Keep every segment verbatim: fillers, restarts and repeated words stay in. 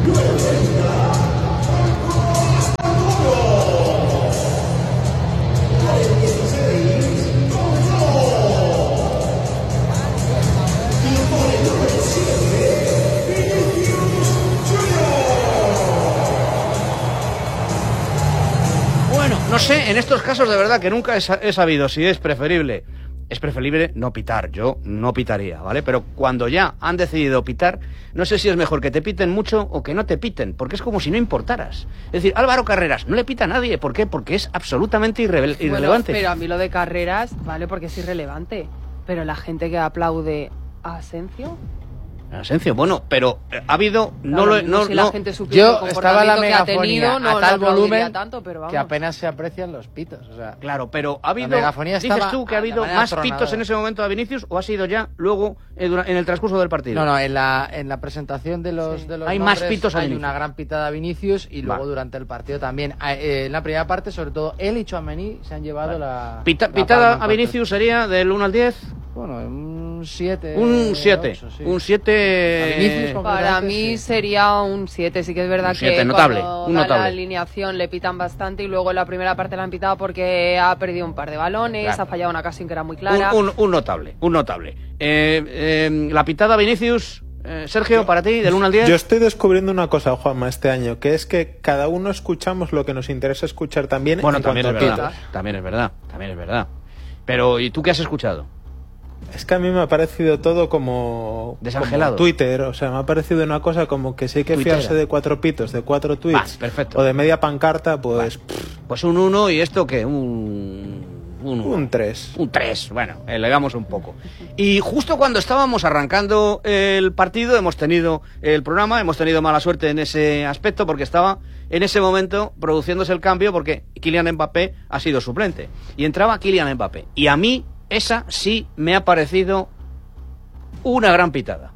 No sé, en estos casos de verdad que nunca he, he sabido si es preferible. Es preferible no pitar, yo no pitaría, ¿vale? Pero cuando ya han decidido pitar, no sé si es mejor que te piten mucho o que no te piten, porque es como si no importaras. Es decir, Álvaro Carreras, no le pita a nadie, ¿por qué? Porque es absolutamente irre irrelevante. Bueno, pero a mí lo de Carreras, vale, porque es irrelevante. Pero la gente que aplaude a Asensio... Asensio, bueno, pero ha habido... Claro, no lo, no, si no, la gente supiera yo estaba la megafonía tenido, no, a tal no volumen tanto, pero vamos. que apenas se aprecian los pitos. O sea, claro, pero ha habido... ¿Dices tú que ha habido más pitos en ese momento a Vinicius o ha sido ya luego en el transcurso del partido? No, no, en la, en la presentación de los, sí. de los hay nombres, más pitos a hay Vinicius. Una gran pitada a Vinicius y luego vale. durante el partido también. Eh, en la primera parte, sobre todo, él y Tchouaméni se han llevado vale. la... Pita, la pitada a Vinicius sería del uno al diez... Bueno, un siete. Un siete. Sí. Un siete. Para mí sería un siete. Sí que es verdad siete, que notable, cuando un da notable. la alineación le pitan bastante y luego en la primera parte la han pitado porque ha perdido un par de balones, claro. ha fallado una ocasión que era muy clara. Un, un, un notable, un notable. Eh, eh, la pitada Vinicius. Eh, Sergio, yo, para ti, del uno al diez. Yo estoy descubriendo una cosa, Juanma, este año, que es que cada uno escuchamos lo que nos interesa escuchar también. Bueno, en también es verdad. pitos. También es verdad. También es verdad. Pero, ¿y tú qué has escuchado? Es que a mí me ha parecido todo como, desangelado. como Twitter, o sea, me ha parecido una cosa como que si hay que Twittera. fiarse de cuatro pitos, de cuatro tweets, ah, perfecto. o de media pancarta, pues... Pues un uno y esto que un... Un, un tres. Un tres, bueno, elegamos un poco. Y justo cuando estábamos arrancando el partido, hemos tenido el programa, hemos tenido mala suerte en ese aspecto, porque estaba en ese momento produciéndose el cambio, porque Kylian Mbappé ha sido suplente. Y entraba Kylian Mbappé. Y a mí, esa sí me ha parecido una gran pitada.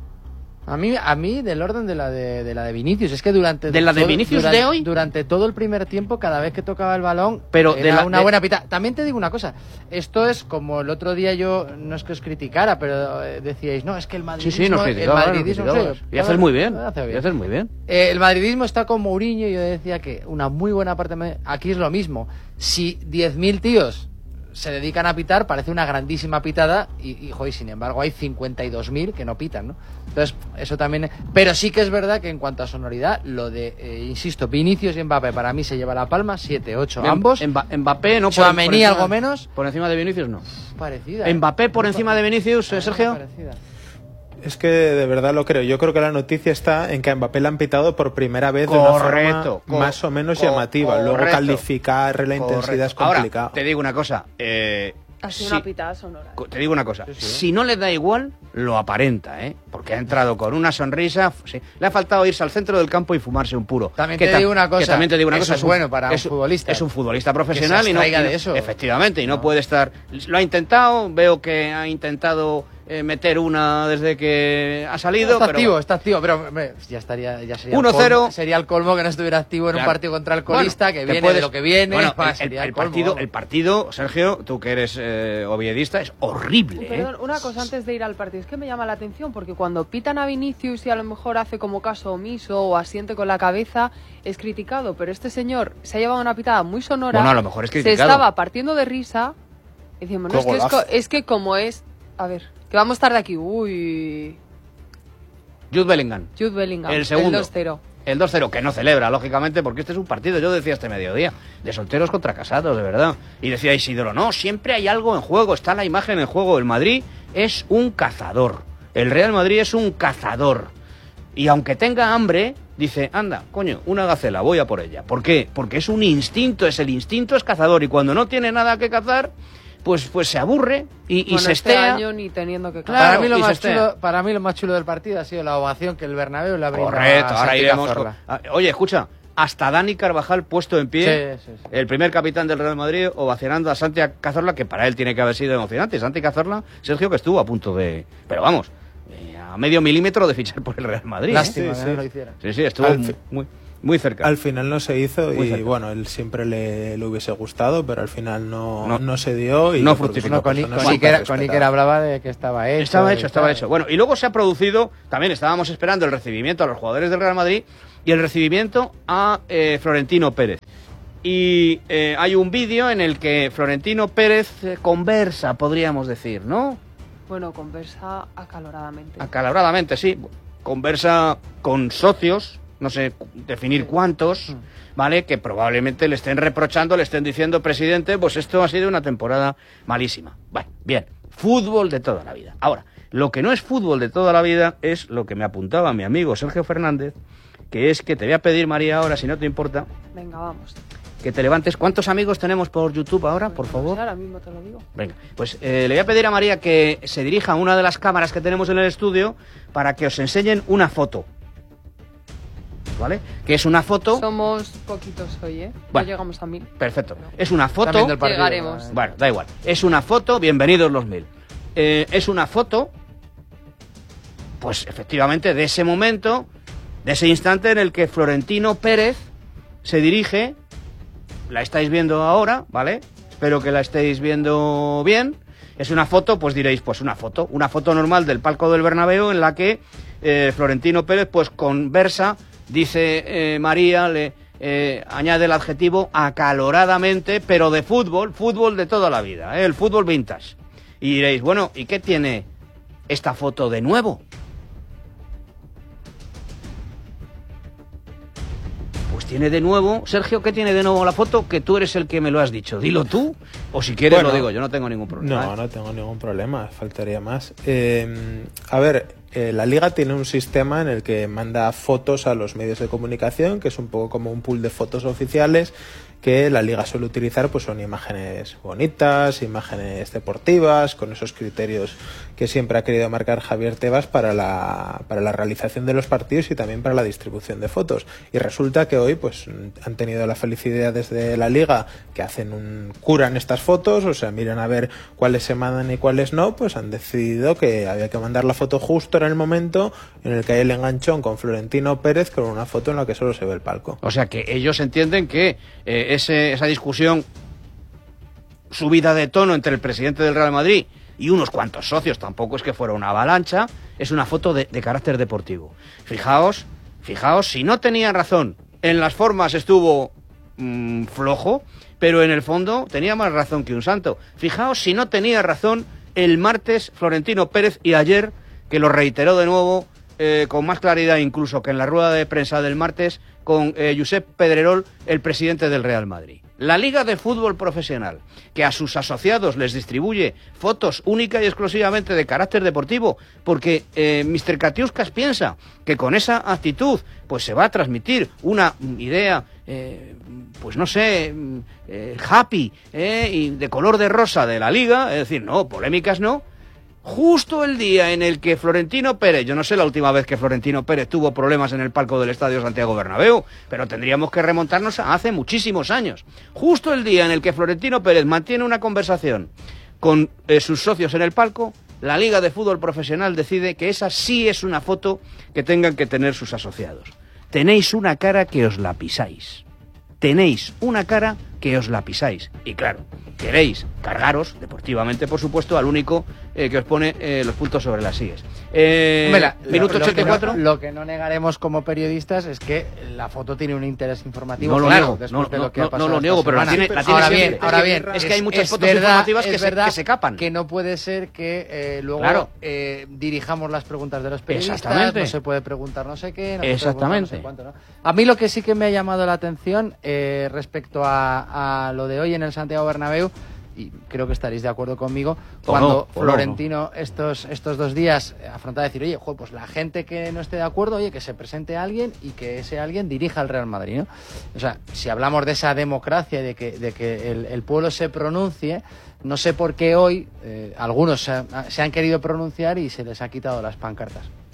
A mí, a mí del orden de la de, de la de Vinicius, es que durante de la de todo, Vinicius durante, de hoy durante todo el primer tiempo, cada vez que tocaba el balón, pero era de la, una de... buena pita. También te digo una cosa, esto es como el otro día yo no es que os criticara, pero eh, decíais no es que el madridismo, sí, sí, nos el madridismo, no, sí, y haces muy bien, hace bien. Y haces muy bien. Eh, el madridismo está con Mourinho y yo decía que una muy buena parte de... aquí es lo mismo. Si diez mil tíos se dedican a pitar, parece una grandísima pitada y, y, joder, sin embargo hay cincuenta y dos mil que no pitan, ¿no? Entonces, eso también... Pero sí que es verdad que en cuanto a sonoridad, lo de, eh, insisto, Vinicius y Mbappé para mí se lleva la palma, siete ocho ambos. Mba Mbappé no... Tchouaméni algo menos. Por encima de Vinicius no. Parecida. Mbappé por encima de Vinicius, eh, Sergio. Parecida. Es que de verdad lo creo. Yo creo que la noticia está en que a Mbappé le han pitado por primera vez correcto, de una forma cor más o menos cor llamativa. correcto, Luego calificar la correcto. intensidad es complicado. Ahora, te digo una cosa. Eh, ha sido si, una pitada sonora. Te digo una cosa. Sí, sí. Si no le da igual, lo aparenta, ¿eh? Porque ha entrado con una sonrisa. Sí, le ha faltado irse al centro del campo y fumarse un puro. También te digo una cosa. También te digo una eso cosa. es bueno para es, un futbolista. Es un futbolista profesional y no, y no de eso. Efectivamente, y no, no puede estar. Lo ha intentado. Veo que ha intentado. Eh, meter una desde que ha salido. Está pero activo, bueno. está activo, pero hombre, ya estaría, ya sería uno cero. Sería el colmo que no estuviera activo en claro. un partido contra el colista, bueno, que viene puedes, de lo que viene. Bueno, pa, el, sería el, el, colmo, partido, el partido, Sergio, tú que eres eh, oviedista, es horrible. Perdón, ¿eh? una cosa antes de ir al partido, es que me llama la atención porque cuando pitan a Vinicius y a lo mejor hace como caso omiso o asiente con la cabeza, es criticado, pero este señor se ha llevado una pitada muy sonora. Bueno, a lo mejor es criticado. Se estaba partiendo de risa y decimos, no, es que, es, co es que como es, a ver, que vamos tarde aquí, uy. Jude Bellingham. Jude Bellingham, el segundo. El dos cero. El dos cero, que no celebra, lógicamente, porque este es un partido, yo decía este mediodía, de solteros contra casados, de verdad. Y decía Isidoro, no, siempre hay algo en juego, está la imagen en juego. El Madrid es un cazador. El Real Madrid es un cazador. Y aunque tenga hambre, dice, anda, coño, una gacela, voy a por ella. ¿Por qué? Porque es un instinto, es el instinto es cazador. Y cuando no tiene nada que cazar, pues, pues se aburre y, y bueno, se este estea. Año ni teniendo que claro, para, mí lo y más se chulo, para mí lo más chulo del partido ha sido la ovación que el Bernabéu le ha brindado. Correcto, a ahora Santi iremos. Cazorla. Con... Oye, escucha, hasta Dani Carvajal puesto en pie, sí, sí, sí. el primer capitán del Real Madrid, ovacionando a Santi Cazorla, que para él tiene que haber sido emocionante. Santi Cazorla, Sergio, que estuvo a punto de... Pero vamos, eh, a medio milímetro de fichar por el Real Madrid. Lástima ¿eh? que sí, no sí. lo hiciera. Sí, sí, estuvo Al muy, muy, Muy cerca. Al final no se hizo Muy y cerca. bueno, él siempre le, le hubiese gustado, pero al final no, No. no se dio. Y No yo creo que fructificó. es una No, con, persona con, súper Iker, con respetada. Iker hablaba de que estaba hecho. Estaba y hecho, estaba tal. hecho. Bueno, y luego se ha producido, también estábamos esperando el recibimiento a los jugadores del Real Madrid y el recibimiento a eh, Florentino Pérez. Y eh, hay un vídeo en el que Florentino Pérez eh, conversa, podríamos decir, ¿no? Bueno, conversa acaloradamente. Acaloradamente, sí. Conversa con socios, no sé cu- definir Sí. cuántos, ¿vale? Que probablemente le estén reprochando, le estén diciendo, presidente, pues esto ha sido una temporada malísima. Bueno, bien, fútbol de toda la vida. Ahora, lo que no es fútbol de toda la vida es lo que me apuntaba mi amigo Sergio Fernández, que es que te voy a pedir, María, ahora, si no te importa, Venga, vamos. que te levantes. ¿Cuántos amigos tenemos por YouTube ahora, por Pues no favor? sé, ahora mismo te lo digo. Venga, pues eh, le voy a pedir a María que se dirija a una de las cámaras que tenemos en el estudio para que os enseñen una foto. ¿Vale? Que es una foto... Somos poquitos hoy, ¿eh? Bueno. No llegamos a mil. Perfecto. Es una Están foto... viendo el partido, Llegaremos. ¿eh? Bueno, da igual. Es una foto, bienvenidos los mil. Eh, es una foto, pues efectivamente, de ese momento, de ese instante en el que Florentino Pérez se dirige, la estáis viendo ahora, ¿vale? Espero que la estéis viendo bien. Es una foto, pues diréis, pues una foto, una foto normal del palco del Bernabéu en la que eh, Florentino Pérez pues conversa, dice eh, María, le eh, añade el adjetivo acaloradamente, pero de fútbol, fútbol de toda la vida, ¿eh? El fútbol vintage. Y diréis, bueno, ¿y qué tiene esta foto de nuevo? Pues tiene de nuevo, Sergio, ¿qué tiene de nuevo la foto? Que tú eres el que me lo has dicho. Dilo tú, o si quieres Bueno, lo digo, yo no tengo ningún problema. No, ¿eh? no tengo ningún problema, faltaría más. Eh, a ver, eh, la Liga tiene un sistema en el que manda fotos a los medios de comunicación, que es un poco como un pool de fotos oficiales que la Liga suele utilizar, pues son imágenes bonitas, imágenes deportivas, con esos criterios que siempre ha querido marcar Javier Tebas para la, para la realización de los partidos y también para la distribución de fotos. Y resulta que hoy pues han tenido la felicidad desde la Liga que hacen un curan estas fotos, o sea, miran a ver cuáles se mandan y cuáles no, pues han decidido que había que mandar la foto justo en el momento en el que hay el enganchón con Florentino Pérez con una foto en la que solo se ve el palco. O sea que ellos entienden que eh, ese, esa discusión subida de tono entre el presidente del Real Madrid y unos cuantos socios, tampoco es que fuera una avalancha, es una foto de, de carácter deportivo. Fijaos, fijaos, si no tenían razón, en las formas estuvo mmm, flojo, pero en el fondo tenía más razón que un santo. Fijaos si no tenía razón el martes Florentino Pérez y ayer, que lo reiteró de nuevo, eh, con más claridad incluso que en la rueda de prensa del martes, con eh, Josep Pedrerol, el presidente del Real Madrid. La Liga de Fútbol Profesional, que a sus asociados les distribuye fotos única y exclusivamente de carácter deportivo, porque eh, mister Katiuskas piensa que con esa actitud pues se va a transmitir una idea, eh, pues no sé, eh, happy, eh, y de color de rosa de la Liga, es decir, no, polémicas no. Justo el día en el que Florentino Pérez, yo no sé la última vez que Florentino Pérez tuvo problemas en el palco del Estadio Santiago Bernabéu, pero tendríamos que remontarnos a hace muchísimos años. Justo el día en el que Florentino Pérez mantiene una conversación con eh, sus socios en el palco, la Liga de Fútbol Profesional decide que esa sí es una foto que tengan que tener sus asociados. Tenéis una cara que os la pisáis. Tenéis una cara que os la pisáis. Y claro, queréis cargaros, deportivamente por supuesto, al único eh, que os pone eh, los puntos sobre las sillas. Eh, Hombre, la- minuto lo- lo ochenta y cuatro. que no- Lo que no negaremos como periodistas es que la foto tiene un interés informativo. No lo claro, niego, después no, de no, lo que ha no, pasado no lo esta niego, pero la semana. tiene- la tiene ahora siempre. bien, ahora bien, Es que hay muchas es fotos verdad, informativas es que se- verdad que se capan. Que no puede ser que eh, luego Claro. eh, dirijamos las preguntas de los periodistas. Exactamente. No se puede preguntar no sé qué. No se puede Exactamente. preguntar no sé cuánto, ¿no? A mí lo que sí que me ha llamado la atención eh, respecto a, a lo de hoy en el Santiago Bernabéu, y creo que estaréis de acuerdo conmigo, O cuando no, o no, Florentino estos, estos dos días afronta a decir, oye, jo, pues la gente que no esté de acuerdo, oye, que se presente alguien y que ese alguien dirija al Real Madrid, ¿no? O sea, si hablamos de esa democracia, de que, de que el, el pueblo se pronuncie, no sé por qué hoy eh, algunos se, han- se han querido pronunciar y se les ha quitado las pancartas.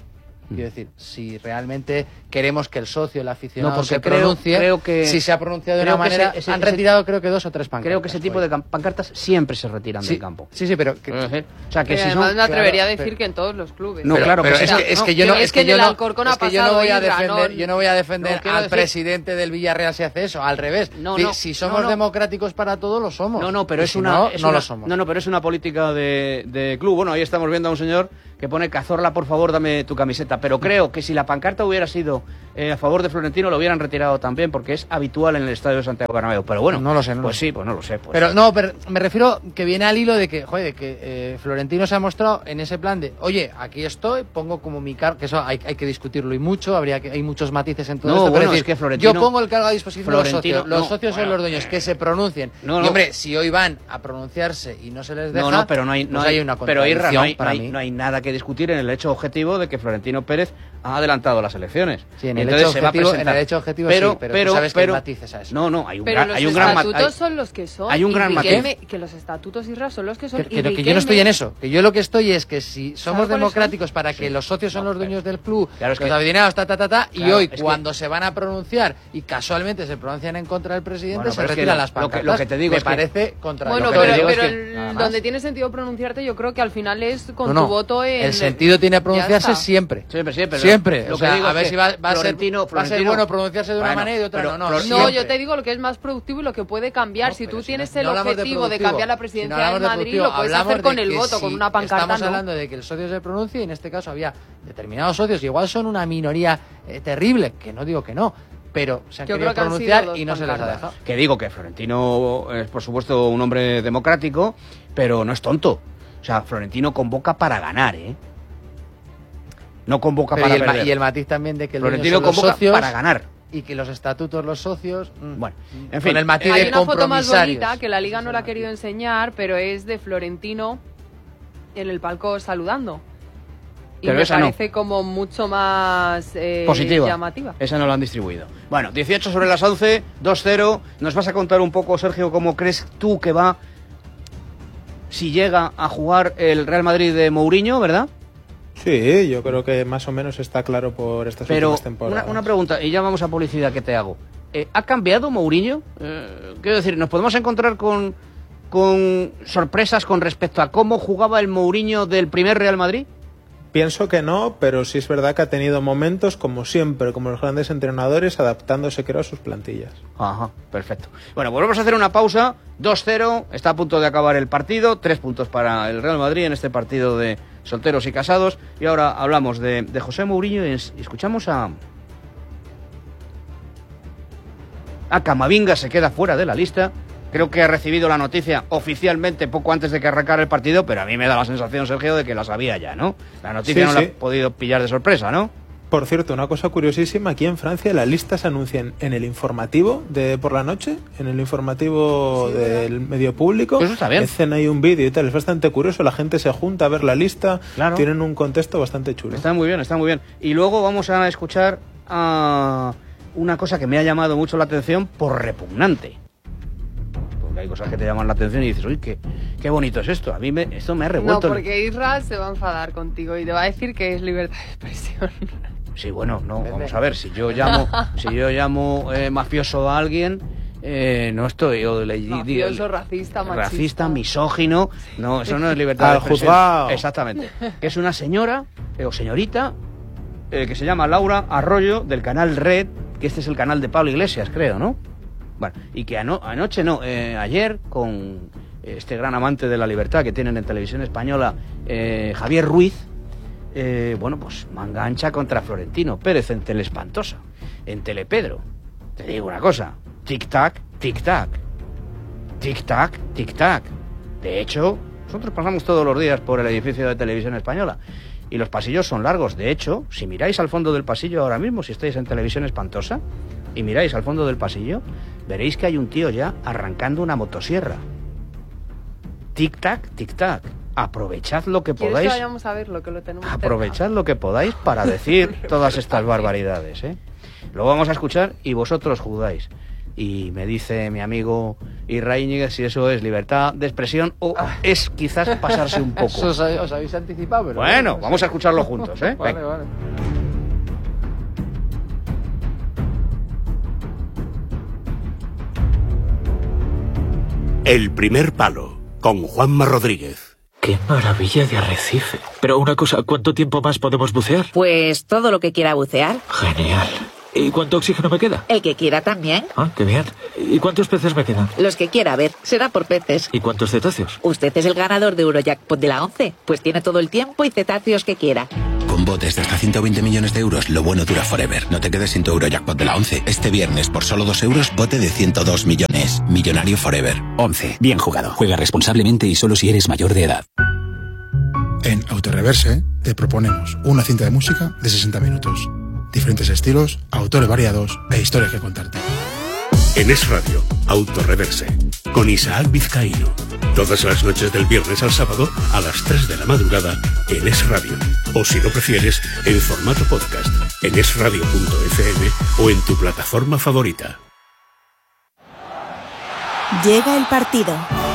Quiero decir, si realmente queremos que el socio, el aficionado, No, porque se creo- pronuncie, creo que- si se ha pronunciado de creo una que manera, ese- ese- han ese- retirado creo que dos o tres pancartas. Creo que ese tipo hoy. de cam- pancartas siempre se retiran sí, del campo. Sí, sí, pero... que- O sea, que Pero si además son... me atrevería claro, a decir pero- que en todos los clubes. No, pero, claro, pero que es, sea- que, es no, que yo no, es es que que en yo el no, Alcorcón es ha que yo no pasado voy a Isra, defender, no- yo no voy a defender no, quiero al decir- presidente del Villarreal si hace eso, al revés. No, Si- no, si somos no, no. democráticos para todos, lo somos. No, no, pero Y es si una, no, es no una- lo somos. No, no, pero es una política de, de club. Bueno, ahí estamos viendo a un señor que pone Cazorla, por favor, dame tu camiseta. Pero creo que si la pancarta hubiera sido eh, a favor de Florentino, lo hubieran retirado también, porque es habitual en el estadio de Santiago Bernabéu. Pero bueno, No lo sé, no lo pues sé. sí, pues no lo sé. Pues, Pero no, pero me refiero que viene al hilo de que, joder, de que eh, Florentino se ha mostrado en ese plan de, oye, aquí estoy, pongo como mi cargo, que eso hay, hay que discutirlo y mucho, habría que, hay muchos matices en todo No, esto, bueno, pero es que Florentino- yo pongo el cargo a disposición Florentino- de los socios, los no, socios son bueno, los dueños, que se pronuncien. no, y no. hombre, si hoy van a pronunciarse y no se les deja, no, no, pero no hay, no pues hay, una pero Irra, contradicción no hay, no para hay- mí. no hay nada que discutir en el hecho objetivo de que Florentino Pérez ha adelantado las elecciones. Sí, en Y el entonces hecho se va a objetivo- en presentar. el hecho objetivo pero, sí, pero tú sabes que hay matices a eso. No, no, hay un Pero gran, los hay un gran mat- estatutos hay- son los que son. hay un y gran Riquelme- matiz. Que los estatutos, Isra, son los que son. Que, y que- que yo no estoy Riquelme- en eso, que yo lo que estoy es que si somos ¿Sabes cuáles democráticos para que los socios son No, los dueños del club, claro, es los que- aficionados, ta, ta, ta, ta, y Claro, hoy es que- cuando se van a pronunciar y casualmente se pronuncian en contra del presidente, Bueno, se pero es que retiran lo- las lo que- pancartas. lo que te digo me es que- parece contradictorio. Bueno, Lo que pero, te digo es pero que- el- nada más. donde tiene sentido pronunciarte, yo creo que al final es con No, no, tu voto en. el sentido tiene Ya pronunciarse está. siempre. Siempre, siempre. Siempre. Lo o que sea, digo a es ver que si va, va a ser, Florentino- va a ser Florentino- bueno pronunciarse de una Bueno, manera y de otra pero no. No, Florentino- No, siempre. yo te digo lo que es más productivo y lo que puede cambiar. No, si pero tú si tienes no- el no hablamos de objetivo de, productivo, cambiar la si presidencia no hablamos del de Madrid, productivo, lo puedes hablamos hacer con de el que voto, si con una pancarta. Estamos ¿no? hablando de que el socio se pronuncie y en este caso había determinados socios, igual son una minoría eh, terrible, que no digo que no, pero se han Yo querido creo que han pronunciar sido dos y no se les ha pancartas. dejado. Que digo que Florentino es, por supuesto, un hombre democrático, pero no es tonto. O sea, Florentino convoca para ganar, ¿eh? No convoca Pero para y, el, ma- perder. y el matiz también de que el dueño Florentino son los convoca socios para ganar. y que los estatutos los socios. mm, Bueno, en con fin, el matiz Hay de una foto más compromisarios. bonita que la Liga no la ha querido enseñar, pero es de Florentino en el palco saludando. Y Pero me esa no. parece como mucho más eh, Positiva. llamativa. Esa no la han distribuido. Bueno, dieciocho sobre las once, dos cero. Nos vas a contar un poco, Sergio, cómo crees tú que va si llega a jugar el Real Madrid de Mourinho, ¿verdad? Sí, yo creo que más o menos está claro por estas Pero últimas una, temporadas. una pregunta, y ya vamos a publicidad que te hago. Eh, ¿Ha cambiado Mourinho? Eh, quiero decir, ¿nos podemos encontrar con, con sorpresas con respecto a cómo jugaba el Mourinho del primer Real Madrid? Pienso que no, pero sí es verdad que ha tenido momentos, como siempre, como los grandes entrenadores, adaptándose, creo, a sus plantillas. Ajá, perfecto. Bueno, pues vamos a hacer una pausa. dos cero, está a punto de acabar el partido. Tres puntos para el Real Madrid en este partido de solteros y casados. Y ahora hablamos de, de José Mourinho y es- y escuchamos a... A Camavinga, se queda fuera de la lista. Creo que ha recibido la noticia oficialmente poco antes de que arrancara el partido, pero a mí me da la sensación, Sergio, de que la sabía ya, ¿no? La noticia Sí, no la sí. ha podido pillar de sorpresa, ¿no? Por cierto, una cosa curiosísima, aquí en Francia las listas se anuncian en el informativo de por la noche, en el informativo Sí, del medio público. Pues eso está bien. Hacen ahí un vídeo y tal, es bastante curioso, la gente se junta a ver la lista, Claro. tienen un contexto bastante chulo. Está muy bien, está muy bien. Y luego vamos a escuchar a una cosa que me ha llamado mucho la atención por repugnante. Porque hay cosas que te llaman la atención y dices, uy, qué, qué bonito es esto. A mí me, esto me ha No, revuelto. el- porque Isra se va a enfadar contigo y te va a decir que es libertad de expresión. Sí, bueno, no, vamos a ver, si yo llamo, si yo llamo eh, mafioso a alguien, eh, no estoy... O le- Mafioso, racista, machista. Racista, misógino, no, eso no es libertad Al de expresión. juzgado. Exactamente. Es una señora eh, o señorita eh, que se llama Laura Arroyo, del canal Red, que este es el canal de Pablo Iglesias, creo, ¿no? Bueno, y que ano- anoche, no, eh, ayer, con este gran amante de la libertad que tienen en televisión española, eh, Javier Ruiz, eh, bueno, pues manga ancha contra Florentino Pérez en Teleespantosa, en Telepedro. Te digo una cosa, tic-tac, tic-tac, tic-tac, tic-tac. De hecho, nosotros pasamos todos los días por el edificio de Televisión Española y los pasillos son largos. De hecho, si miráis al fondo del pasillo ahora mismo, si estáis en Televisión Espantosa, y miráis al fondo del pasillo, veréis que hay un tío ya arrancando una motosierra. Tic-tac, tic-tac. Aprovechad lo que ¿Quieres que podáis. vayamos a verlo? Que lo tenemos cerca? Aprovechad lo que podáis para decir todas estas barbaridades, ¿eh? Lo vamos a escuchar y vosotros juzgáis. Y me dice mi amigo Israel Íñiguez si eso es libertad de expresión o es quizás pasarse un Eso poco. os, os habéis anticipado, pero... Bueno, vamos a escucharlo juntos, ¿eh? Vale, Venga. vale. El primer palo, con Juanma Rodríguez. ¡Qué maravilla de arrecife! Pero una cosa, ¿cuánto tiempo más podemos bucear? Pues todo lo que quiera bucear. Genial. ¿Y cuánto oxígeno me queda? El que quiera también. Ah, qué bien. ¿Y cuántos peces me quedan? Los que quiera, a ver, será por peces. ¿Y cuántos cetáceos? Usted es el ganador de Eurojackpot de la once, pues tiene todo el tiempo y cetáceos que quiera. Con botes de hasta ciento veinte millones de euros, lo bueno dura forever. No te quedes sin tu Eurojackpot de la once. Este viernes, por solo dos euros, bote de ciento dos millones. Millonario forever. once. Bien jugado. Juega responsablemente y solo si eres mayor de edad. En Autoreverse te proponemos una cinta de música de sesenta minutos. Diferentes estilos, autores variados e historias que contarte. En Es Radio, Autoreverse, con Isaac Vizcaíno. Todas las noches del viernes al sábado a las tres de la madrugada en Es Radio. O si lo prefieres, en formato podcast, en es radio punto efe eme o en tu plataforma favorita. Llega el partido.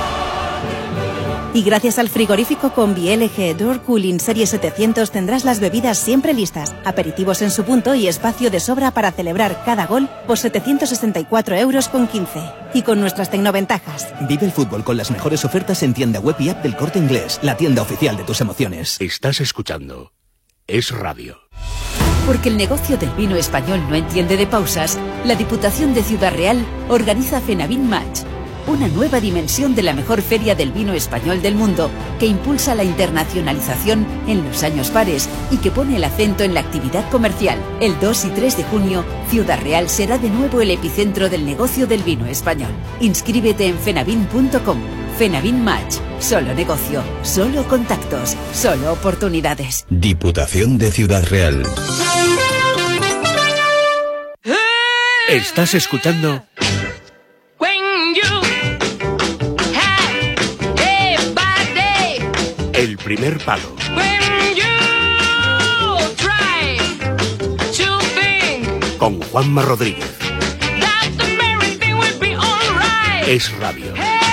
Y gracias al frigorífico Combi L G Door Cooling Serie setecientos tendrás las bebidas siempre listas, aperitivos en su punto y espacio de sobra para celebrar cada gol por setecientos sesenta y cuatro euros con quince. Y con nuestras tecnoventajas. Vive el fútbol con las mejores ofertas en tienda web y app del Corte Inglés, la tienda oficial de tus emociones. Estás escuchando Es Radio. Porque el negocio del vino español no entiende de pausas, la Diputación de Ciudad Real organiza Fenavin Match, una nueva dimensión de la mejor feria del vino español del mundo, que impulsa la internacionalización en los años pares y que pone el acento en la actividad comercial. El dos y tres de junio, Ciudad Real será de nuevo el epicentro del negocio del vino español. Inscríbete en fenavin punto com. Fenavin Match. Solo negocio, solo contactos, solo oportunidades. Diputación de Ciudad Real. Estás escuchando El primer palo. Con Juanma Rodríguez. Es Radio.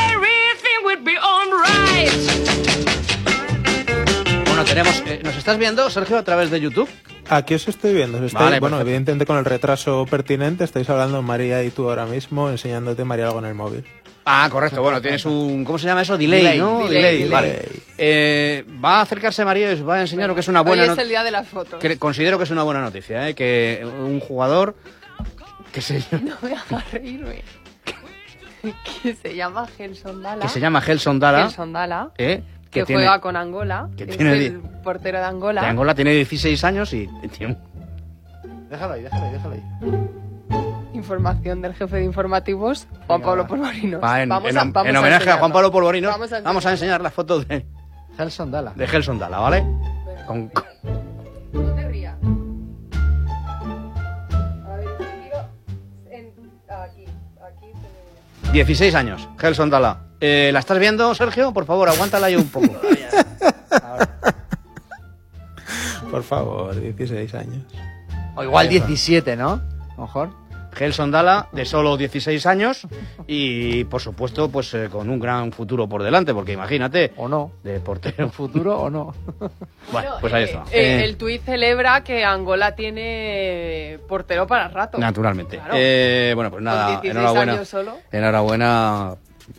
Bueno, tenemos... Eh, ¿Nos estás viendo, Sergio, a través de YouTube? Aquí os estoy viendo. Os estáis, Vale, bueno, perfecto. evidentemente con el retraso pertinente, estáis hablando María y tú ahora mismo, enseñándote María algo en el móvil. Ah, correcto. Bueno, tienes un... ¿Cómo se llama eso? Delay, Delay, ¿no? delay, delay. Vale. Eh, va a acercarse María y os va a enseñar lo que es una buena Hoy es noticia. el día de las fotos. Que considero que es una buena noticia, ¿eh? Que un jugador que se, No me hagas reírme. Que se llama Gelson Dala. que se llama Gelson Dala, Gelson Dala. ¿eh? Que, que tiene, juega con Angola. que es tiene el portero de Angola. de Angola, tiene dieciséis años y tiene un... Déjalo ahí, déjalo ahí, déjalo ahí. Información del jefe de informativos, Juan Venga, Pablo va. Polvorinos. Va, en, vamos en- a, vamos en a homenaje a enseñarlo. Juan Pablo Polvorinos, Vamos a vamos a enseñar las fotos de, Gelson Dala. de Gelson Dala, ¿vale? Con, con- No te rías. A ver, te digo, en- aquí, aquí se ve. dieciséis años, Gelson Dala. Eh, ¿La estás viendo, Sergio? Por favor, aguántala ahí un poco. Por favor, dieciséis años. O igual diecisiete, ¿no? A lo mejor. Gelson Dala, de solo dieciséis años y, por supuesto, pues eh, con un gran futuro por delante, porque imagínate, O no. de portero. ¿Futuro o no? Bueno, pues ahí Eh, está. eh, Eh, el tuit celebra que Angola tiene portero para rato. Naturalmente. Claro. Eh, bueno, pues nada, Con dieciséis enhorabuena. años solo. Enhorabuena.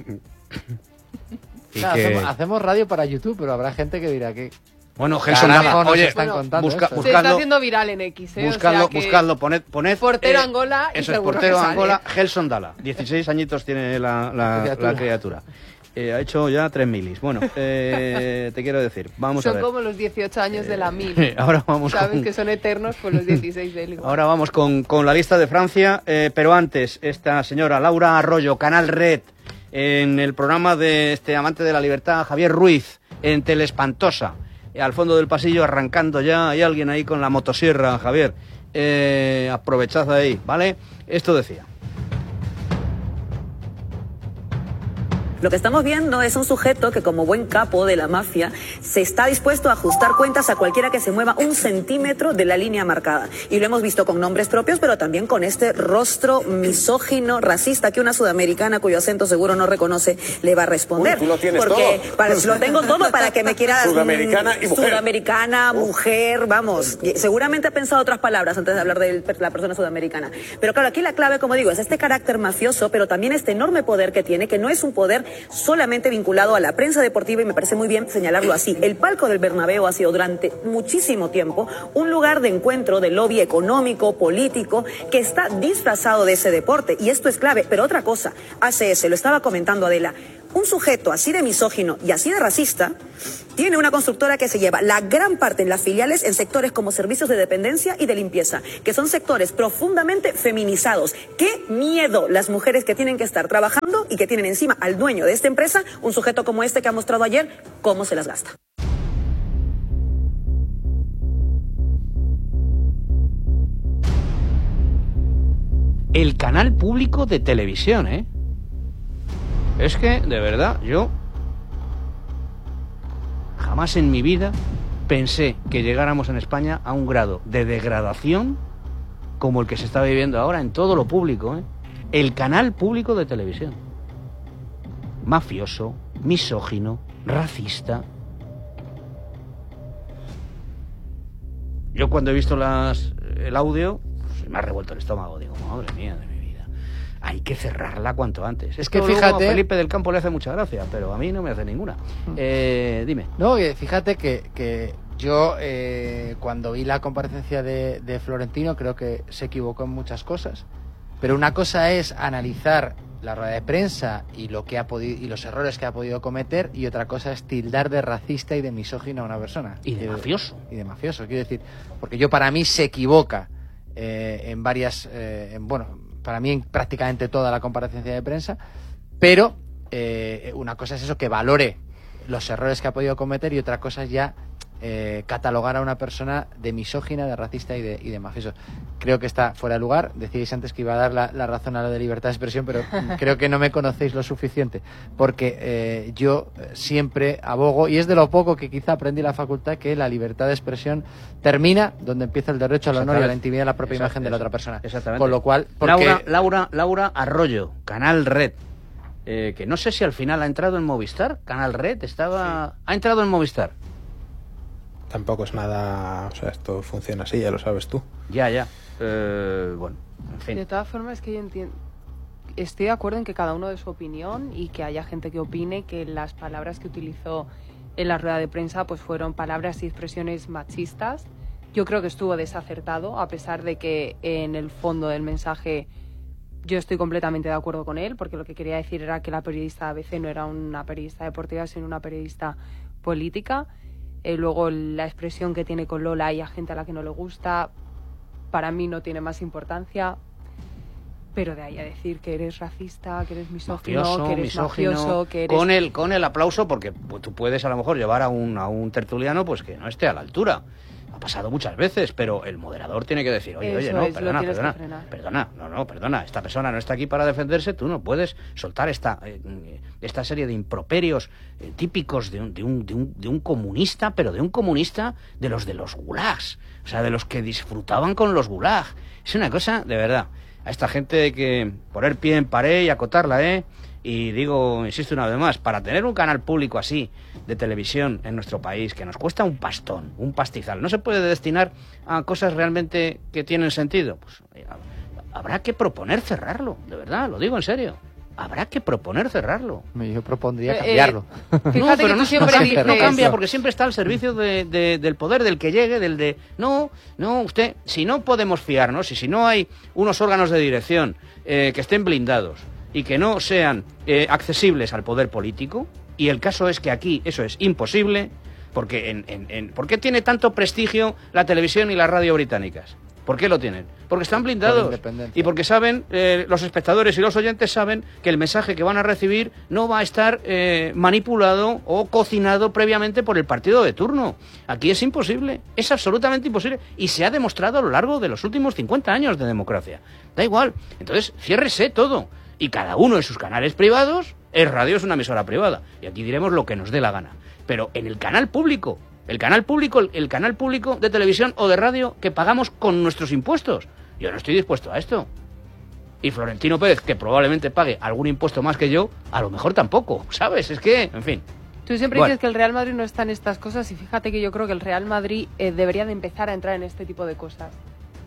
Y Claro, que- hacemos, hacemos radio para YouTube, pero habrá gente que dirá que... Bueno, Gelson Carajo, Dala, nos oye, están bueno, contando busca- esto. Se está buscadlo, haciendo viral en X, ¿eh? buscadlo, o sea que buscadlo, poned, poned... Portero eh, Angola y eso es, seguro portero que sale. Angola, Gelson Dala. dieciséis añitos tiene la, la- Criatura. la criatura. Eh, ha hecho ya tres milis. Bueno, eh, te quiero decir, vamos a son ver. como los dieciocho años de la mil. Ahora vamos Sabes con... que son eternos, pues los dieciséis de él igual. Ahora vamos con, con la lista de Francia, eh, pero antes, esta señora Laura Arroyo, Canal Red, en el programa de este amante de la libertad, Javier Ruiz, en Telespantosa, eh, al fondo del pasillo, arrancando ya, hay alguien ahí con la motosierra, Javier, eh, aprovechad ahí, ¿vale? Esto decía. Lo que estamos viendo es un sujeto que, como buen capo de la mafia, se está dispuesto a ajustar cuentas a cualquiera que se mueva un centímetro de la línea marcada. Y lo hemos visto con nombres propios, pero también con este rostro misógino, racista, que una sudamericana cuyo acento seguro no reconoce le va a responder. Uy, tú lo tienes Porque todo. para- lo tengo todo para que me quiera... Sudamericana y mujer. Sudamericana, mujer, vamos. Seguramente ha pensado otras palabras antes de hablar de la persona sudamericana. Pero claro, aquí la clave, como digo, es este carácter mafioso, pero también este enorme poder que tiene, que no es un poder solamente vinculado a la prensa deportiva, y me parece muy bien señalarlo así. El palco del Bernabéu ha sido durante muchísimo tiempo un lugar de encuentro de lobby económico, político, que está disfrazado de ese deporte, y esto es clave. Pero otra cosa, A C S, lo estaba comentando Adela, un sujeto así de misógino y así de racista tiene una constructora que se lleva la gran parte en las filiales en sectores como servicios de dependencia y de limpieza, que son sectores profundamente feminizados. ¡Qué miedo las mujeres que tienen que estar trabajando y que tienen encima al dueño de esta empresa, un sujeto como este que ha mostrado ayer cómo se las gasta! El canal público de televisión, ¿eh? Es que, de verdad, yo jamás en mi vida pensé que llegáramos en España a un grado de degradación como el que se está viviendo ahora en todo lo público, ¿eh? El canal público de televisión. Mafioso, misógino, racista. Yo cuando he visto las, el audio, pues, me ha revuelto el estómago. Digo, madre mía de mi vida. Hay que cerrarla cuanto antes. Es que Esto fíjate... luego a Felipe del Campo le hace mucha gracia, pero a mí no me hace ninguna. Eh, dime. No, fíjate que, que yo eh, cuando vi la comparecencia de, de Florentino creo que se equivocó en muchas cosas. Pero una cosa es analizar la rueda de prensa y lo que ha podido y los errores que ha podido cometer, y otra cosa es tildar de racista y de misógino a una persona. Y de mafioso. Y de mafioso, quiero decir. Porque yo, para mí, se equivoca eh, en varias... Eh, en, bueno... para mí en prácticamente toda la comparecencia de prensa, pero eh, una cosa es eso, que valore los errores que ha podido cometer, y otra cosa es ya eh, catalogar a una persona de misógina, de racista y de, y de mafioso. Creo que está fuera de lugar. Decíais antes que iba a dar la, la razón a lo de libertad de expresión, pero creo que no me conocéis lo suficiente, porque eh, yo siempre abogo, y es de lo poco que quizá aprendí en la facultad, que la libertad de expresión termina donde empieza el derecho al honor y a la intimidad de la propia imagen de la otra persona. Exactamente. Con lo cual, porque... Laura, Laura, Laura Arroyo, Canal Red, eh, que no sé si al final ha entrado en Movistar. Canal Red estaba... Sí. Ha entrado en Movistar. Tampoco es nada... O sea, esto funciona así, ya lo sabes tú. Ya, ya. Eh, bueno, en fin. De todas formas, es que yo entiendo... Estoy de acuerdo en que cada uno dé su opinión y que haya gente que opine que las palabras que utilizó en la rueda de prensa pues fueron palabras y expresiones machistas. Yo creo que estuvo desacertado, a pesar de que en el fondo del mensaje yo estoy completamente de acuerdo con él, porque lo que quería decir era que la periodista de A B C no era una periodista deportiva, sino una periodista política. Eh, luego la expresión que tiene con Lola y a gente a la que no le gusta, para mí no tiene más importancia. Pero de ahí a decir que eres racista, que eres misógino, mafioso, que eres misógino, mafioso, que eres... Con el, con el aplauso, porque pues, tú puedes a lo mejor llevar a un, a un tertuliano pues que no esté a la altura. Ha pasado muchas veces, pero el moderador tiene que decir, oye, Eso oye, no, es, perdona, lo perdona, frenar. perdona, no, no, perdona, esta persona no está aquí para defenderse, tú no puedes soltar esta, eh, esta serie de improperios eh, típicos de un, de, un, de, un, de un comunista, pero de un comunista de los de los gulags, o sea, de los que disfrutaban con los gulags. Es una cosa, de verdad, a esta gente hay que poner pie en pared y acotarla, ¿eh? Y digo, insisto una vez más, para tener un canal público así de televisión en nuestro país, que nos cuesta un pastón, un pastizal, no se puede destinar a cosas realmente que tienen sentido, pues habrá que proponer cerrarlo, de verdad, lo digo en serio. Habrá que proponer cerrarlo. Yo propondría cambiarlo. Eh, eh, no, pero no, siempre no, cambia, no cambia, eso. porque siempre está al servicio de, de, del poder, del que llegue, del de... No, no, usted, si no podemos fiarnos, y si no hay unos órganos de dirección eh, que estén blindados y que no sean eh, accesibles al poder político, y el caso es que aquí eso es imposible, porque en, en, en, ¿por qué tiene tanto prestigio la televisión y la radio británicas? ¿Por qué lo tienen? Porque están blindados y porque saben, eh, los espectadores y los oyentes saben que el mensaje que van a recibir no va a estar eh, manipulado o cocinado previamente por el partido de turno. Aquí es imposible, es absolutamente imposible, y se ha demostrado a lo largo de los últimos cincuenta años de democracia. Da igual, entonces ciérrese todo, y cada uno en sus canales privados. Es radio, es una emisora privada, y aquí diremos lo que nos dé la gana, pero en el canal público, el canal público, el, el canal público de televisión o de radio que pagamos con nuestros impuestos, yo no estoy dispuesto a esto. Y Florentino Pérez, que probablemente pague algún impuesto más que yo, a lo mejor tampoco, ¿sabes? Es que, en fin. Tú siempre bueno. dices que el Real Madrid no está en estas cosas, y fíjate que yo creo que el Real Madrid eh, debería de empezar a entrar en este tipo de cosas.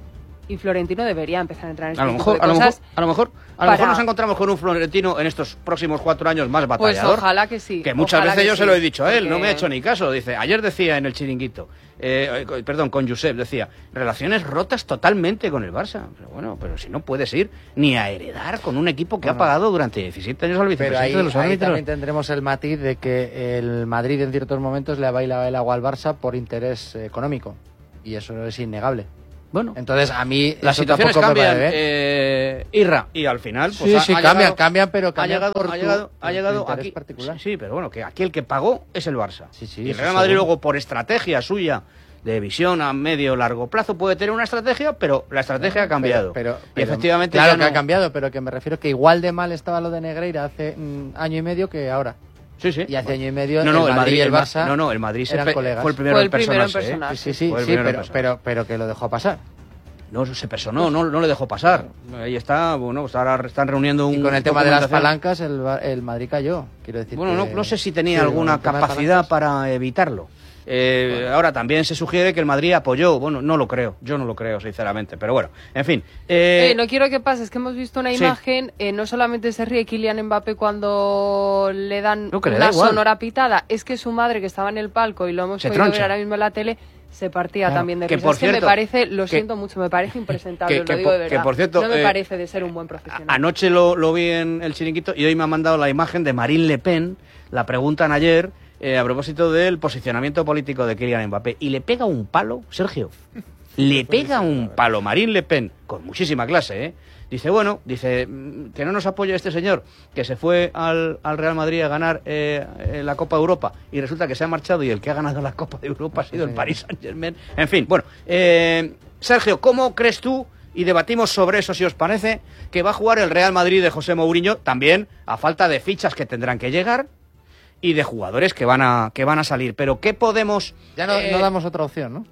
Y Florentino debería empezar a entrar en a lo este mejor, tipo a de lo cosas. mejor, a lo mejor, a lo para... mejor nos encontramos con un Florentino en estos próximos cuatro años más batallador. Pues ojalá que sí. Que muchas ojalá veces que yo sí, se lo he dicho a él, porque... no me ha hecho ni caso. Dice, ayer decía en el chiringuito, eh, perdón, con Josep, decía, relaciones rotas totalmente con el Barça. Pero bueno, pero si no puedes ir ni a heredar con un equipo que Bueno, ha pagado durante diecisiete años al Pero vicepresidente ahí, de los ahí árbitros. también tendremos el matiz de que el Madrid en ciertos momentos le ha bailado el agua al Barça por interés eh, económico. Y eso es innegable. Bueno, entonces a mí las eso situaciones tampoco me cambian, parece, eh, Irra, y al final pues sí, ha, sí, ha cambian, llegado, cambian, pero ha cambian llegado, por ha tu- llegado, ha tu llegado interés aquí, particular. sí, pero bueno, que aquí el que pagó es el Barça. Sí, sí, y el eso Real Madrid seguro. luego por estrategia suya de visión a medio largo plazo puede tener una estrategia, pero la estrategia ha cambiado. Pero, pero- y pero- efectivamente claro ya que no- ha cambiado, pero que me refiero que igual de mal estaba lo de Negreira hace mm, año y medio que ahora. Sí, sí. Y hace año y medio No, no, el Madrid y el Ma- Barça no, no, el Madrid se eran pe- colegas. fue el primero Fue en el primero en personarse, ¿eh? personarse. Sí, sí, Fue el sí, primero en pero, personarse. pero, pero que lo dejó pasar. No, se personó, no, no le dejó pasar. Ahí está, bueno, pues ahora están reuniendo un... Y con el tema de las documentación. palancas el, Ba- el Madrid cayó. Quiero decir Bueno, que- no, no sé si tenía Sí, alguna con el tema de capacidad para evitarlo. Eh, Bueno. Ahora también se sugiere que el Madrid apoyó. Bueno, no lo creo, yo no lo creo, sinceramente. Pero bueno, en fin. eh, Eh, no quiero que pase, es que hemos visto una sí. imagen, eh, no solamente se ríe Kylian Mbappé cuando le dan No, que le da una igual. sonora pitada, es que su madre, que estaba en el palco y lo hemos Se podido troncha. ver ahora mismo en la tele, se partía Claro. también de Que risa. por Es que me cierto, parece, lo que- siento mucho, me parece impresentable, que- os que lo digo por- de que verdad. por cierto, no me eh, parece de ser un buen profesional. Anoche lo, lo vi en el chiringuito y hoy me han mandado la imagen de Marine Le Pen. La preguntan ayer eh, a propósito del posicionamiento político de Kylian Mbappé. Y le pega un palo, Sergio. Le pega un palo Marine Le Pen, con muchísima clase, ¿eh? Dice, bueno, dice, mm, que no nos apoya este señor, que se fue al, al Real Madrid a ganar eh, eh, la Copa de Europa y resulta que se ha marchado y el que ha ganado la Copa de Europa ha sido el Paris Saint-Germain. En fin, bueno, eh, Sergio, ¿cómo crees tú, y debatimos sobre eso si os parece, que va a jugar el Real Madrid de José Mourinho, también a falta de fichas que tendrán que llegar y de jugadores que van a, que van a salir? Pero ¿qué podemos...? Ya no, eh, no damos otra opción, ¿no?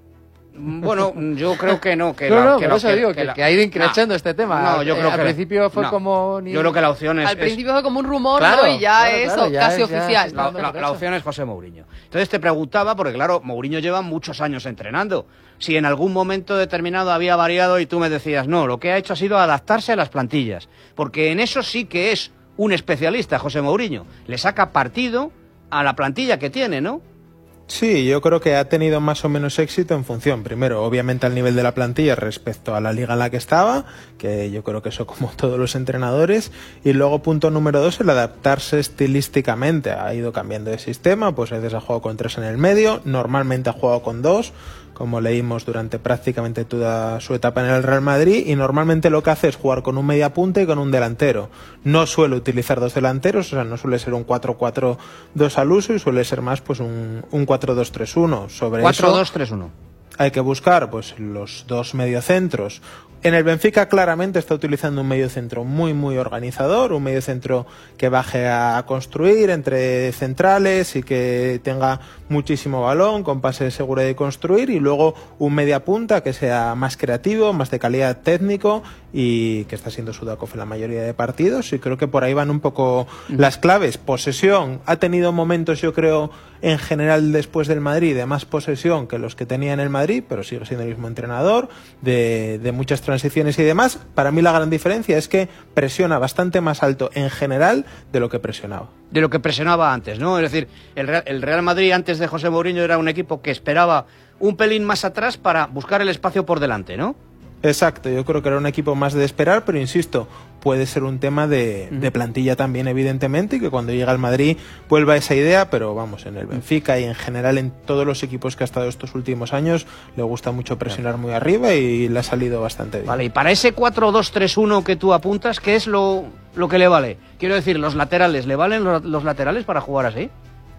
Bueno, yo creo que no. Que no, la, no, que por la- eso que- digo que que, la- que ha ido increciendo No, este tema. No, yo Eh, creo al que principio fue no. como... ni- Yo creo que la opción es... Al es- principio fue como un rumor, Claro, ¿no? Y ya claro, eso, claro, ya casi es- ya oficial. se La, está- la- la opción es José Mourinho. Entonces te preguntaba, porque claro, Mourinho lleva muchos años entrenando, si en algún momento determinado había variado y tú me decías, no, lo que ha hecho ha sido adaptarse a las plantillas. Porque en eso sí que es un especialista, José Mourinho. Le saca partido a la plantilla que tiene, ¿no? Sí, yo creo que ha tenido más o menos éxito en función, primero, obviamente al nivel de la plantilla respecto a la liga en la que estaba, que yo creo que eso como todos los entrenadores, y luego punto número dos, el adaptarse estilísticamente. Ha ido cambiando de sistema, pues a veces ha jugado con tres en el medio, normalmente ha jugado con dos, como leímos durante prácticamente toda su etapa en el Real Madrid, y normalmente lo que hace es jugar con un mediapunta y con un delantero. No suele utilizar dos delanteros, o sea, no suele ser un cuatro cuatro dos al uso, y suele ser más pues un, un cuatro dos tres uno. Sobre cuatro eso dos tres uno. hay que buscar pues los dos mediocentros. En el Benfica claramente está utilizando un mediocentro muy muy organizador, un mediocentro que baje a construir entre centrales y que tenga muchísimo balón, con pase de seguridad y construir, y luego un media punta que sea más creativo, más de calidad técnico y que está siendo Sudákov en la mayoría de partidos, y creo que por ahí van un poco las claves. Posesión, ha tenido momentos yo creo en general después del Madrid de más posesión que los que tenía en el Madrid, pero sigue siendo el mismo entrenador, de, de muchas transiciones y demás. Para mí la gran diferencia es que presiona bastante más alto en general de lo que presionaba. De lo que presionaba antes, ¿no? Es decir, el Real, el Real Madrid antes de José Mourinho era un equipo que esperaba un pelín más atrás para buscar el espacio por delante, ¿no? Exacto, yo creo que era un equipo más de esperar, pero insisto, puede ser un tema de, de plantilla también, evidentemente, y que cuando llega al Madrid vuelva esa idea, pero vamos, en el Benfica y en general en todos los equipos que ha estado estos últimos años, le gusta mucho presionar muy arriba y le ha salido bastante bien. Vale, y para ese cuatro dos tres uno que tú apuntas, ¿qué es lo, lo que le vale? Quiero decir, los laterales, ¿le valen los, los laterales para jugar así?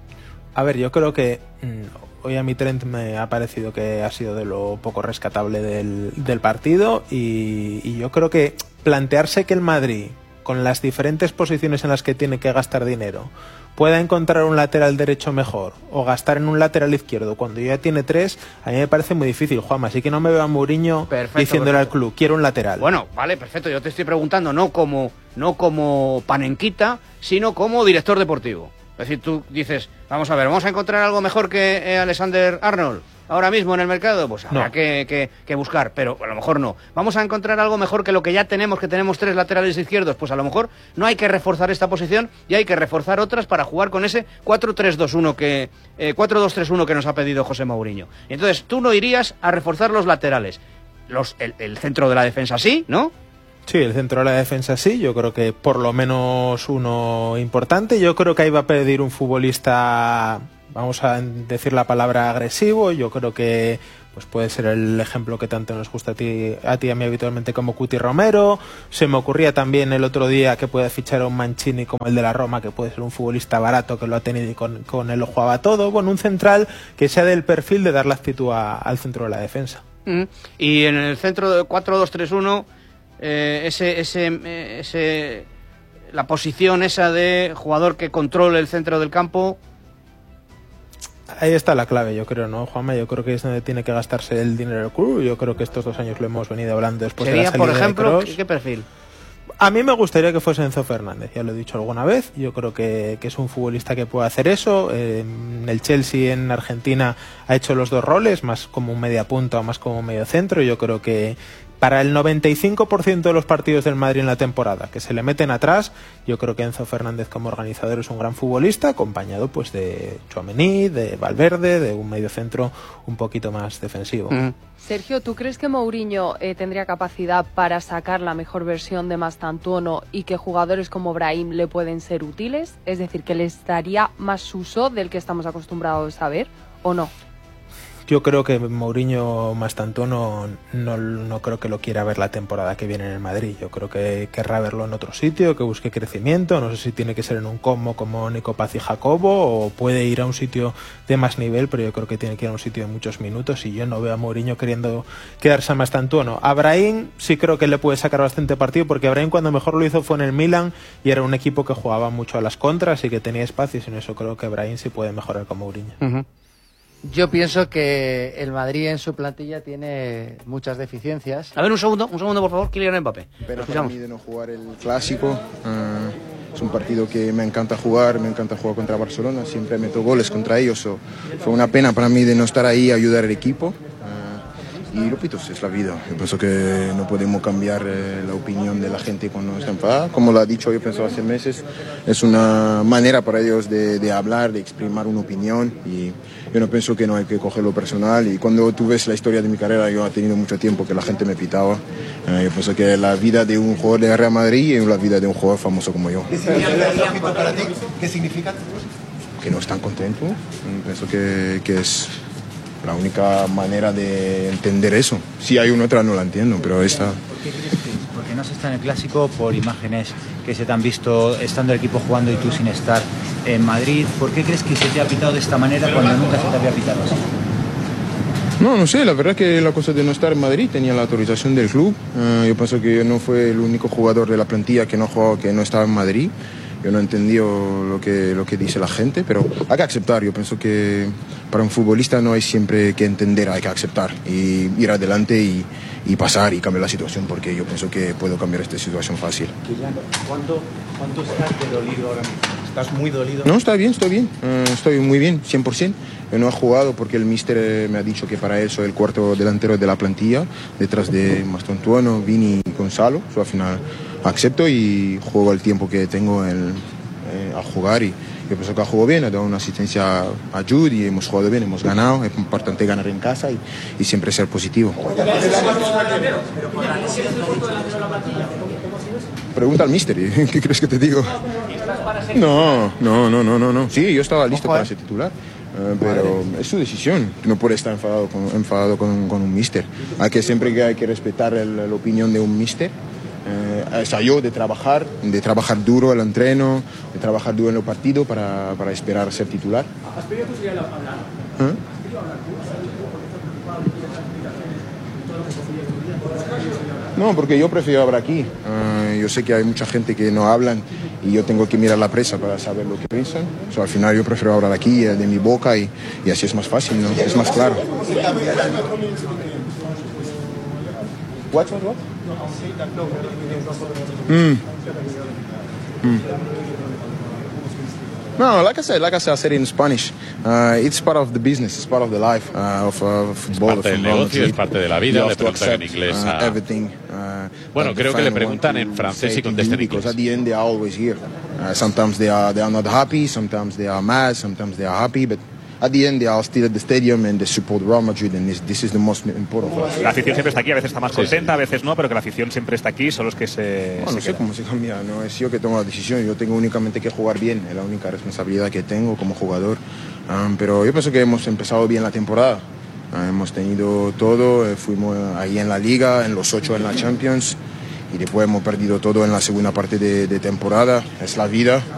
A ver, yo creo que mmm, hoy a mi Trent me ha parecido que ha sido de lo poco rescatable del, del partido, y, y yo creo que plantearse que el Madrid, con las diferentes posiciones en las que tiene que gastar dinero, pueda encontrar un lateral derecho mejor o gastar en un lateral izquierdo cuando ya tiene tres, a mí me parece muy difícil, Juanma. Así que no me veo a Mourinho Perfecto, diciéndole perfecto. al club, quiero un lateral. Bueno, vale, perfecto. Yo te estoy preguntando no como, no como panenquita, sino como director deportivo. Es decir, tú dices, vamos a ver, vamos a encontrar algo mejor que eh, Alexander Arnold. ahora mismo en el mercado? Pues habrá No. que, que, que buscar, pero a lo mejor no. ¿Vamos a encontrar algo mejor que lo que ya tenemos, que tenemos tres laterales izquierdos? Pues a lo mejor no hay que reforzar esta posición y hay que reforzar otras para jugar con ese cuatro tres dos uno que eh, cuatro dos tres uno que nos ha pedido José Mourinho. Entonces, tú no irías a reforzar los laterales. Los, el, el centro de la defensa sí, ¿no? Sí, el centro de la defensa sí, yo creo que por lo menos uno importante. Yo creo que ahí va a pedir un futbolista, vamos a decir la palabra agresivo. Yo creo que pues puede ser el ejemplo que tanto nos gusta a ti, a ti y a mí habitualmente, como Cuti Romero. Se me ocurría también el otro día que puede fichar a un Mancini como el de la Roma, que puede ser un futbolista barato que lo ha tenido y con, con él lo jugaba todo. Bueno, un central que sea del perfil de dar la actitud a, al centro de la defensa. Mm. Y en el centro de cuatro dos tres uno, eh, ese, ese, eh, ese, la posición esa de jugador que controle el centro del campo. Ahí está la clave, yo creo, ¿no, Juanma? Yo creo que es donde tiene que gastarse el dinero del club. Yo creo que estos dos años lo hemos venido hablando después de la Sería, salida por ejemplo, de Kroos. ¿qué perfil? A mí me gustaría que fuese Enzo Fernández, ya lo he dicho alguna vez. Yo creo que, que es un futbolista que puede hacer eso. Eh, en el Chelsea, en Argentina, ha hecho los dos roles, más como un media punta o más como un medio centro. Yo creo que para el noventa y cinco por ciento de los partidos del Madrid en la temporada que se le meten atrás, yo creo que Enzo Fernández como organizador es un gran futbolista, acompañado pues de Tchouaméni, de Valverde, de un medio centro un poquito más defensivo. Mm. Sergio, ¿tú crees que Mourinho eh, tendría capacidad para sacar la mejor versión de Mastantuono y que jugadores como Brahim le pueden ser útiles? Es decir, que les daría más uso del que estamos acostumbrados a ver, ¿o no? Yo creo que Mourinho Mastantuono no, no creo que lo quiera ver la temporada que viene en el Madrid. Yo creo que querrá verlo en otro sitio, que busque crecimiento. No sé si tiene que ser en un Como como Nico Paz y Jacobo, o puede ir a un sitio de más nivel, pero yo creo que tiene que ir a un sitio de muchos minutos, y yo no veo a Mourinho queriendo quedarse a Mastantuono. A Brahim sí creo que le puede sacar bastante partido, porque Brahim cuando mejor lo hizo fue en el Milan y era un equipo que jugaba mucho a las contras y que tenía espacios, y en eso creo que Brahim sí puede mejorar con Mourinho. Uh-huh. Yo pienso que el Madrid en su plantilla tiene muchas deficiencias. A ver, un segundo, un segundo, por favor, Kylian Mbappé. Pero para mí de no jugar el clásico, uh, es un partido que me encanta jugar, me encanta jugar contra Barcelona, siempre meto goles contra ellos. So, fue una pena para mí de no estar ahí a ayudar al equipo. Y lo pito, es la vida. Yo pienso que no podemos cambiar eh, la opinión de la gente cuando está enfadada. Como lo ha dicho, yo pienso hace meses, es una manera para ellos de, de hablar, de exprimir una opinión. Y yo no pienso que no hay que cogerlo personal. Y cuando tú ves la historia de mi carrera, yo he tenido mucho tiempo que la gente me pitaba. Eh, yo pienso que la vida de un jugador de Real Madrid es la vida de un jugador famoso como yo. ¿Qué significa? Que no están contentos. Pienso que, que es la única manera de entender eso. Si hay una otra no la entiendo, pero esta... ¿Por qué crees que es? Porque no se está en el clásico por imágenes que se te han visto estando el equipo jugando y tú sin estar en Madrid. ¿Por qué crees que se te ha pitado de esta manera cuando nunca se te había pitado así? No, no sé, la verdad que la cosa de no estar en Madrid tenía la autorización del club. Uh, yo pienso que yo no fue el único jugador de la plantilla que no jugaba, que no estaba en Madrid. Yo no he entendido lo que, lo que dice la gente, pero hay que aceptar. Yo pienso que para un futbolista no hay siempre que entender, hay que aceptar y ir adelante y, y pasar y cambiar la situación, porque yo pienso que puedo cambiar esta situación fácil. ¿Cuánto, cuánto estás de dolido ahora mismo? ¿Estás muy dolido? No, está bien, estoy bien, uh, estoy muy bien, cien por ciento. Yo no he jugado porque el míster eh, me ha dicho que para él soy el cuarto delantero de la plantilla, detrás de Mastantuono, Vini y Gonzalo. So, al final acepto y juego el tiempo que tengo el, eh, a jugar, y yo pienso que ha jugado bien, ha dado una asistencia a Jude y hemos jugado bien, hemos ganado. Es importante ganar en casa y, y siempre ser positivo. Pregunta al míster, ¿qué crees que te digo? No, no, no, no, no, no. Sí, yo estaba listo para ser titular. Uh, pero es su decisión, no puede estar enfadado con, enfadado con, con un míster. Hay que siempre que hay que respetar el, la opinión de un míster. Uh, es a yo de trabajar, de trabajar duro el entreno, de trabajar duro en el partido para, para esperar a ser titular. ¿Has pedido tu hablar? ¿Eh? No, porque yo prefiero hablar aquí. Uh, yo sé que hay mucha gente que no hablan y yo tengo que mirar la prensa para saber lo que piensan. O sea, al final yo prefiero hablar aquí, de mi boca, y, y así es más fácil, ¿no? Es más claro. What, what, what? Mm. Mm. No, like I said, like I said, I said it in Spanish. Uh, it's part of the business, it's part of the life uh, of uh, football. Es parte del negocio, es parte de la vida. Le preguntan en inglés a... uh, everything. Uh, bueno, creo que le preguntan en francés y contesta en inglés. Because at the end they are always here. Uh, sometimes they are they are not happy, sometimes they are mad, sometimes they are happy, but at the end they are still at the stadium and they support Real Madrid, and this, this is the most important. La afición siempre está aquí, a veces está más contenta, a veces no, pero que la afición siempre está aquí, son los que se... Bueno, se no sé quedan. cómo se cambia, no es yo que tomo la decisión, yo tengo únicamente que jugar bien, es la única responsabilidad que tengo como jugador, um, pero yo pienso que hemos empezado bien la temporada, uh, hemos tenido todo, eh, fuimos ahí en la Liga, en los ocho en la Champions, y después hemos perdido todo en la segunda parte de, de temporada, es la vida.